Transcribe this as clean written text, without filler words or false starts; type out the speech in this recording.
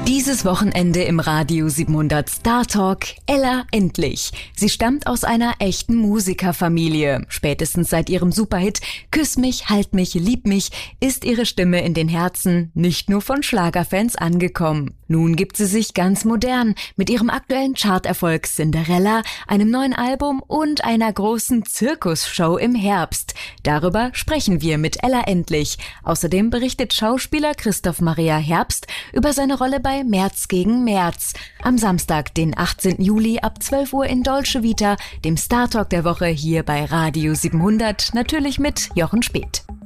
Dieses Wochenende im Radio 700 Star Talk, Ella Endlich. Sie stammt aus einer echten Musikerfamilie. Spätestens seit ihrem Superhit Küss mich, halt mich, lieb mich ist ihre Stimme in den Herzen nicht nur von Schlagerfans angekommen. Nun gibt sie sich ganz modern mit ihrem aktuellen Charterfolg Cinderella, einem neuen Album und einer großen Zirkusshow im Herbst. Darüber sprechen wir mit Ella Endlich. Außerdem berichtet Schauspieler Christoph Maria Herbst über seine Rolle bei März gegen März. Am Samstag, den 18. Juli ab 12 Uhr in Dolce Vita, dem Star Talk der Woche hier bei Radio 700, natürlich mit Jochen Speth.